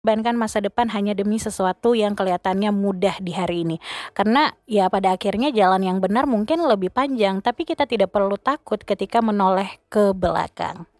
mengorbankan masa depan hanya demi sesuatu yang kelihatannya mudah di hari ini. Karena ya pada akhirnya jalan yang benar mungkin lebih panjang, tapi kita tidak perlu takut ketika menoleh ke belakang.